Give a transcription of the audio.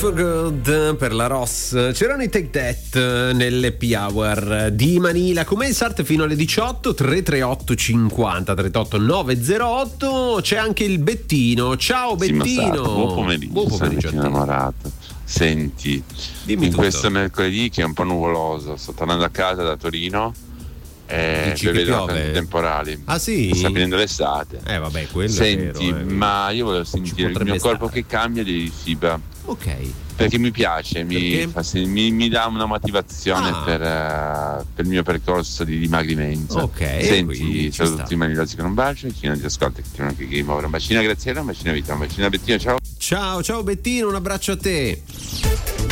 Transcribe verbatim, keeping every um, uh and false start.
for Good per la Ross. C'erano i Take That nell'Happy Hour di Manila come il Sart fino alle diciotto. Tre tre otto cinquanta trentotto novecentootto. C'è anche il Bettino. Ciao Bettino. Sì, buon pomeriggio. Buon pomeriggio. Sono innamorato. Senti, Dimmi in tutto. questo mercoledì che è un po' nuvoloso, sto tornando a casa da Torino e Dici che vedo piove? temporali. Ah sì? Sta finendo l'estate. Eh vabbè, quello Senti, è vero, eh. ma io volevo sentire il potrebbe mio corpo stare. che cambia di fibra. Ok. Perché mi piace, mi, Perché? fa sen- mi, mi dà una motivazione Ah. per, eh, per il mio percorso di dimagrimento. Ok, quindi Senti, ci saluto sta. tutti i manilosi con un bacio, chi non ti ascolta, chi non ti muove. Un bacino a Graziella, un bacino a Vita, un bacino a Bettino, ciao. Ciao, ciao Bettino, un abbraccio a te.